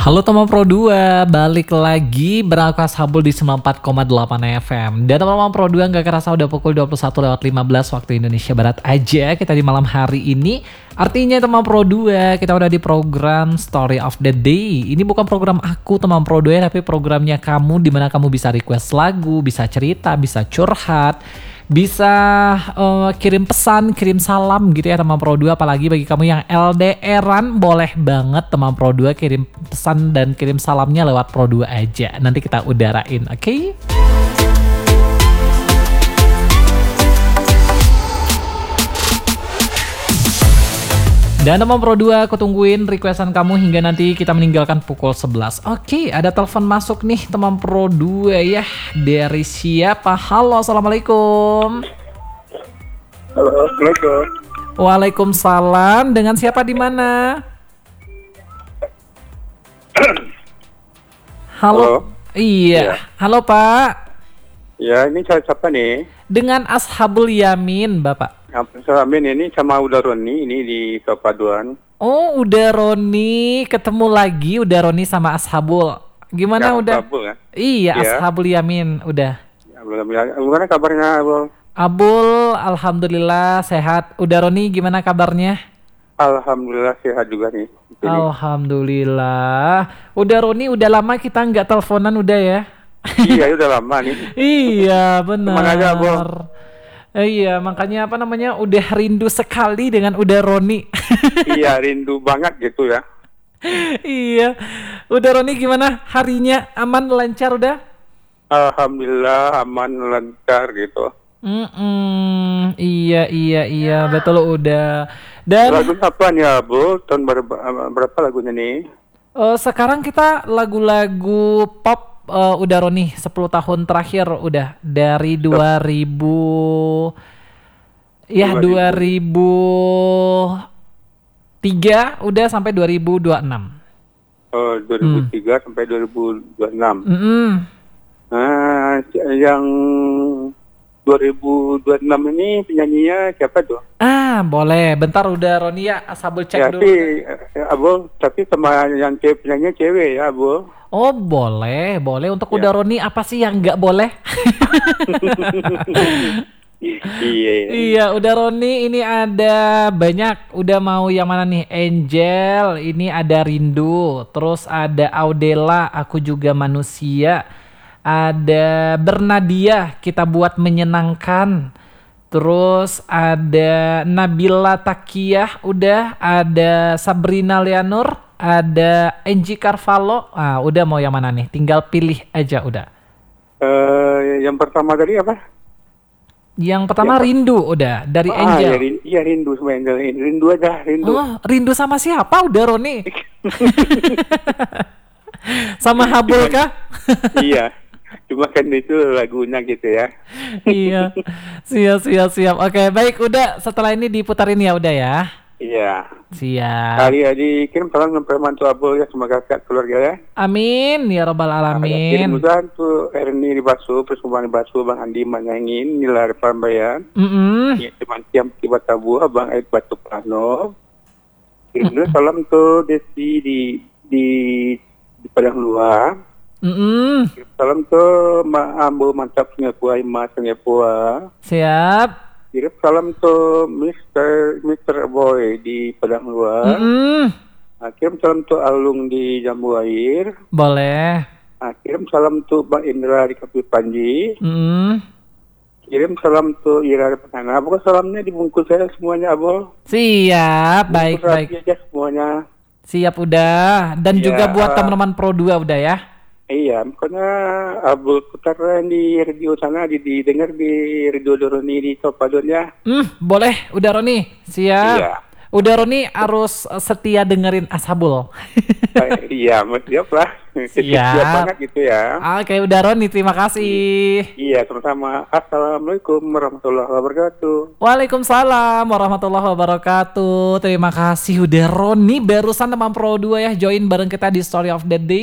Halo teman Pro 2, balik lagi bersama Ashabul di 94,8 FM. Dan teman-teman Pro 2 gak kerasa udah pukul 21.15 waktu Indonesia Barat aja kita di malam hari ini. Artinya teman Pro 2 kita udah di program Story of the Day. Ini bukan program aku teman Pro 2 tapi programnya kamu, dimana kamu bisa request lagu, bisa cerita, bisa curhat, bisa kirim pesan, kirim salam gitu ya teman Pro 2. Apalagi bagi kamu yang LDRan, boleh banget teman Pro 2 kirim pesan dan kirim salamnya lewat Pro 2 aja. Nanti kita udarain, oke? Dan teman Pro 2, aku tungguin requestan kamu hingga nanti kita meninggalkan pukul 11. Oke, ada telepon masuk nih teman Pro 2 ya. Dari siapa? Halo, assalamualaikum. Halo, assalamualaikum. Waalaikumsalam. Dengan siapa di mana? Halo. Iya. Ya. Halo Pak. Ya, ini siapa nih? Dengan Ashabul Yamin, Bapak. Amin, ini sama udah Roni, ini di Kepaduan. Oh, udah Roni, ketemu lagi udah Roni sama Ashabul. Gimana Ya, udah? Abul, ya? Iya, Ya. Ashabul Yamin udah. Ya, gimana kabarnya, Abul? Abul, alhamdulillah sehat. Udah Roni, gimana kabarnya? Alhamdulillah sehat juga nih. Di sini. Alhamdulillah. Udah Roni, udah lama kita nggak teleponan udah ya? Iya, udah lama nih. Iya, benar. Kemana aja, Abul? Iya, makanya apa namanya? Udah rindu sekali dengan udah Roni. Iya, rindu banget gitu ya. Iya. Udah Roni gimana harinya? Aman, lancar udah? Alhamdulillah aman, lancar gitu. Iya, betul udah. Dan Lagu apa nih, Abul? Tahun berapa lagunya nih? sekarang kita lagu-lagu pop udah Roni 10 tahun terakhir udah dari 2000 ya 2003 udah sampai 2026. 2003 sampai 2026. Yang 2026 ini penyanyinya siapa tuh? Boleh. Bentar udah Roni ya, Ashabul cek Ya dulu. sih, Abu, tapi sama yang penyanyi cewek ya, Abu. Oh, boleh. Untuk Ya. udah Roni apa sih yang nggak boleh? Iya. Iya, udah Roni ini ada banyak. Udah mau yang mana nih? Angel, ini ada Rindu. Terus ada Audela, Aku Juga Manusia. Ada Bernadia, Kita Buat Menyenangkan. Terus ada Nabila Takiyah, udah. Ada Sabrina Leonur, ada Angie Carvalho. Udah mau yang mana nih? Tinggal pilih aja udah. Yang pertama tadi apa? Yang pertama Rindu udah dari Angel. Iya, Rindu sama Angel. Rindu aja, Rindu. Oh, Rindu sama siapa udah Roni? Sama Habul kah? Iya. Cuma kan itu lagunya gitu ya. Iya. Siap. Oke, baik udah setelah ini diputarin ya udah ya. Iya. Siap. Kali aja kirim salam sampai mantu Abul ya, semoga sehat keluarga ya. Amin ya robbal Kirim alamin. juga tuh Erni di Basu, Persembahan Basu, Bang Andi Manyangin, Nilar Pambayan, ya, teman tiam tiba tabu, Bang Ed Batu Plano. Kirim juga salam tuh Desi di Padang Luar. Kirim salam tuh Ma Ambo Mantap Singapura, Ima Singapura. Siap. Kirim salam tuh Mr. Boy di Padang Luar. Kirim salam tuh Alung di Jambu Air. Boleh. Kirim salam tuh Bang Indra di Kapi Panji. Kirim salam tuh Ira di Petanga. Pokoknya salamnya dibungkus saya semuanya, Abol. Siap. Bungkus Baik. rapi aja semuanya. Siap udah. Dan Ya. juga buat teman-teman Pro 2 udah ya. Iya, pokoknya Abol putar di radio sana, didengar di radio Doroni di Topadon ya. Boleh. Udah Roni. Siap. Iya. Udah Roni harus setia dengerin Ashabul. Iya, siap lah. Siap banget gitu ya. Oke, udah Roni, terima kasih. Iya, sama-sama. Assalamualaikum warahmatullahi wabarakatuh. Waalaikumsalam warahmatullahi wabarakatuh. Terima kasih udah Roni barusan teman Pro 2 ya join bareng kita di Story of the Day.